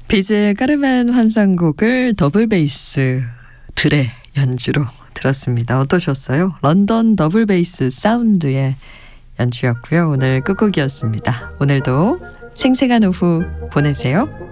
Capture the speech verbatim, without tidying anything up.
비즈의 까르멘 환상곡을 더블 베이스 들의 연주로 들었습니다. 어떠셨어요? 런던 더블 베이스 사운드의 연주였고요. 오늘 끝곡이었습니다. 오늘도 생생한 오후 보내세요.